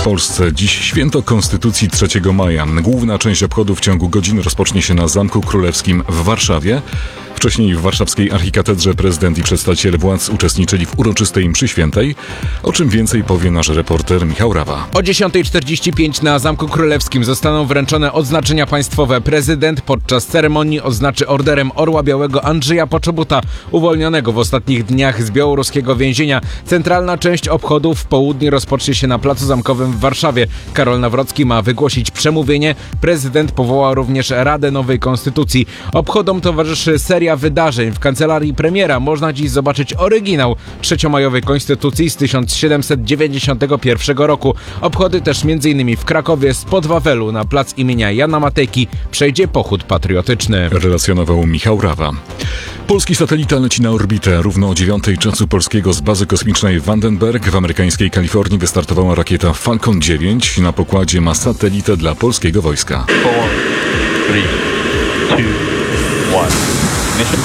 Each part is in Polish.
Polsce. Dziś święto Konstytucji 3 maja. Główna część obchodów w ciągu godziny rozpocznie się na Zamku Królewskim w Warszawie. Wcześniej w warszawskiej archikatedrze prezydent i przedstawiciele władz uczestniczyli w uroczystej mszy świętej, o czym więcej powie nasz reporter Michał Rawa. O 10:45 na Zamku Królewskim zostaną wręczone odznaczenia państwowe. Prezydent podczas ceremonii odznaczy orderem Orła Białego Andrzeja Poczobuta, uwolnionego w ostatnich dniach z białoruskiego więzienia. Centralna część obchodów w południe rozpocznie się na Placu Zamkowym w Warszawie. Karol Nawrocki ma wygłosić przemówienie. Prezydent powoła również Radę Nowej Konstytucji. Obchodom towarzyszy seria wydarzeń. W kancelarii premiera można dziś zobaczyć oryginał trzeciomajowej Konstytucji z 1791 roku. Obchody też m.in. w Krakowie. Spod Wawelu na plac imienia Jana Matejki przejdzie pochód patriotyczny. Relacjonował Michał Rawa. Polski satelita leci na orbitę. Równo o 9 czasu polskiego z bazy kosmicznej Vandenberg w amerykańskiej Kalifornii wystartowała rakieta Falcon 9. Na pokładzie ma satelitę dla polskiego wojska. 4, 3, 2, 1. Mission.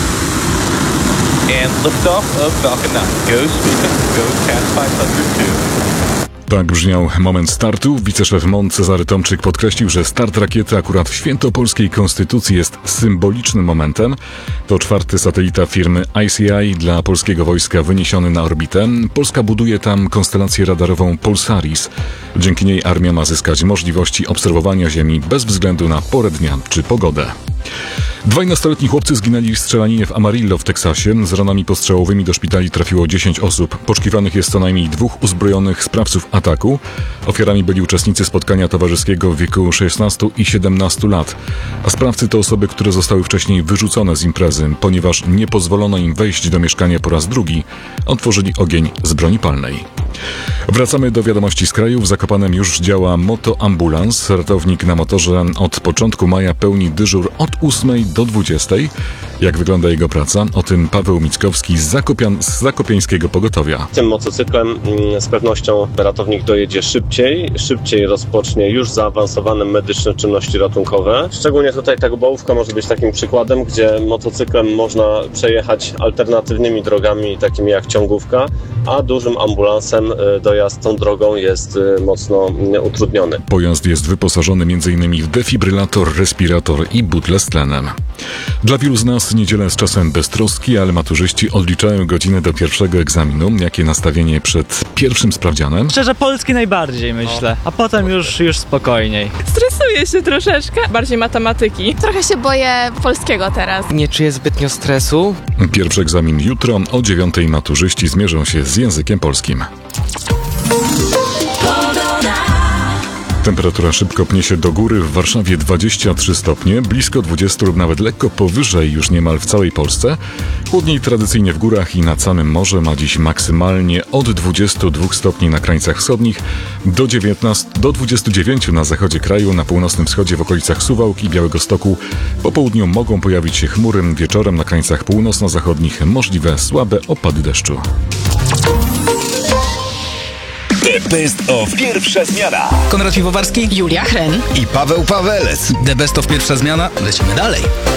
And liftoff of Falcon 9. Go Sweden, go Cat 502. Tak brzmiał moment startu. Wiceszef MON Cezary Tomczyk podkreślił, że start rakiety akurat w święto polskiej konstytucji jest symbolicznym momentem. To 4. satelita firmy ICI dla polskiego wojska wyniesiony na orbitę. Polska buduje tam konstelację radarową Pulsaris. Dzięki niej armia ma zyskać możliwości obserwowania Ziemi bez względu na porę dnia czy pogodę. 12-letni chłopcy zginęli w strzelaninie w Amarillo w Teksasie. Z ranami postrzałowymi do szpitali trafiło 10 osób. Poszukiwanych jest co najmniej 2 uzbrojonych sprawców ataku. Ofiarami byli uczestnicy spotkania towarzyskiego w wieku 16 i 17 lat. A sprawcy to osoby, które zostały wcześniej wyrzucone z imprezy. Ponieważ nie pozwolono im wejść do mieszkania po raz drugi, otworzyli ogień z broni palnej. Wracamy do wiadomości z kraju. W Zakopanem już działa motoambulans. Ratownik na motorze od początku maja pełni dyżur od 8 do 20. Jak wygląda jego praca? O tym Paweł Mickowski z zakopiańskiego pogotowia. Tym motocyklem z pewnością ratownik dojedzie szybciej rozpocznie już zaawansowane medyczne czynności ratunkowe. Szczególnie tutaj ta Gubałówka może być takim przykładem, gdzie motocyklem można przejechać alternatywnymi drogami, takimi jak ciągówka, a dużym ambulansem dojazd tą drogą jest mocno utrudniony. Pojazd jest wyposażony m.in. w defibrylator, respirator i butlę z tlenem. Dla wielu z nas niedziela jest czasem beztroski, ale maturzyści odliczają godziny do pierwszego egzaminu. Jakie nastawienie przed pierwszym sprawdzianem? Szczerze, polski najbardziej, myślę, a potem już spokojniej. Stresuję się troszeczkę, bardziej matematyki. Trochę się boję polskiego teraz. Nie czuję zbytnio stresu. Pierwszy egzamin jutro o 9 maturzyści zmierzą się z językiem polskim. Temperatura szybko pnie się do góry. W Warszawie 23 stopnie, blisko 20 lub nawet lekko powyżej już niemal w całej Polsce. Chłodniej tradycyjnie w górach i nad samym morzem, a dziś maksymalnie od 22 stopni na krańcach wschodnich do 29 na zachodzie kraju, na północnym wschodzie w okolicach Suwałk i Białegostoku. Po południu mogą pojawić się chmury, wieczorem na krańcach północno-zachodnich możliwe słabe opady deszczu. The Best of Pierwsza Zmiana. Konrad Piwowarski, Julia Hren i Paweł Pawelec. The Best of Pierwsza Zmiana. Lecimy dalej.